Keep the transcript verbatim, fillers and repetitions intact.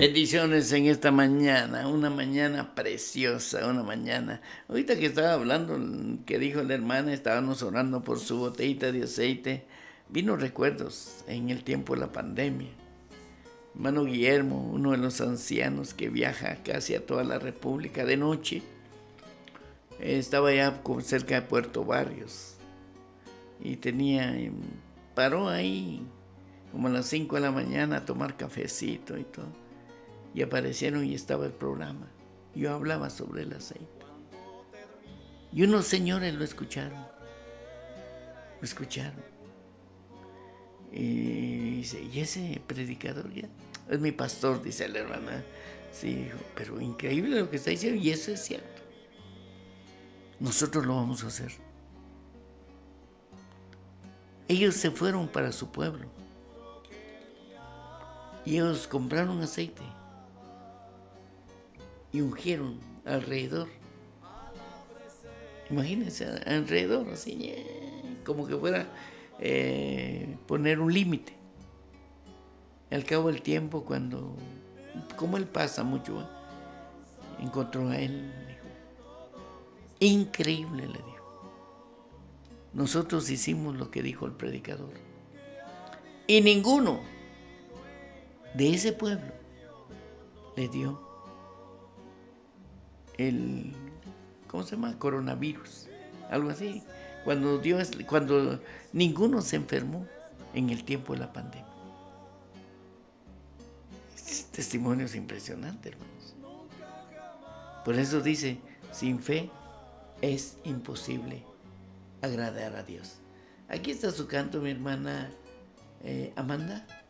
Bendiciones en esta mañana, una mañana preciosa, una mañana. Ahorita que estaba hablando, que dijo la hermana, estábamos orando por su botellita de aceite. Vino recuerdos en el tiempo de la pandemia. Hermano Guillermo, uno de los ancianos que viaja casi a toda la República de noche, estaba ya cerca de Puerto Barrios y tenía, paró ahí como a las cinco de la mañana a tomar cafecito y todo. Y aparecieron y estaba el programa. Yo hablaba sobre el aceite. Y unos señores lo escucharon. Lo escucharon. Y dice, ¿y ese predicador ya? Es mi pastor, dice la hermana. Sí, dijo, pero increíble lo que está diciendo. Y eso es cierto. Nosotros lo vamos a hacer. Ellos se fueron para su pueblo. Y ellos compraron aceite. Y ungieron alrededor. Imagínense, alrededor, así, como que fuera eh, poner un límite. Al cabo del tiempo, cuando, como él pasa mucho, ¿eh? encontró a él, dijo, increíble, le dijo. Nosotros hicimos lo que dijo el predicador. Y ninguno de ese pueblo le dio el, ¿cómo se llama? Coronavirus, algo así. Cuando Dios, cuando ninguno se enfermó en el tiempo de la pandemia. Testimonios impresionantes, hermanos. Por eso dice, sin fe es imposible agradar a Dios. Aquí está su canto, mi hermana eh, Amanda.